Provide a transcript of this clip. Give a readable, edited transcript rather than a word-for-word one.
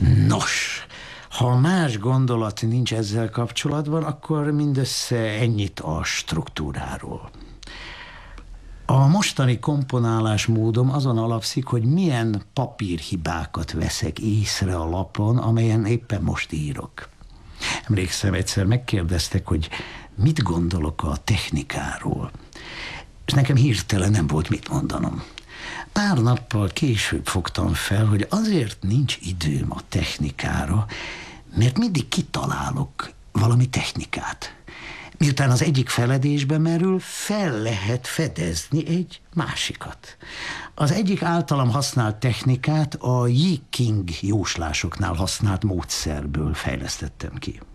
Nos, ha más gondolat nincs ezzel kapcsolatban, akkor mindössze ennyit a struktúráról. A mostani komponálásmódom azon alapszik, hogy milyen papírhibákat veszek észre a lapon, amelyen éppen most írok. Emlékszem, egyszer megkérdeztek, hogy mit gondolok a technikáról, és nekem hirtelen nem volt mit mondanom. Pár nappal később fogtam fel, hogy azért nincs időm a technikára, mert mindig kitalálok valami technikát. Miután az egyik feledésbe merül, fel lehet fedezni egy másikat. Az egyik általam használt technikát a Yi King jóslásoknál használt módszerből fejlesztettem ki.